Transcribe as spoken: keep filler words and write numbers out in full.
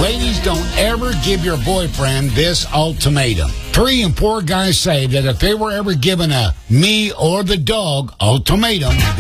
Ladies, don't ever give your boyfriend this ultimatum. Three and four guys say that if they were ever given a me or the dog ultimatum,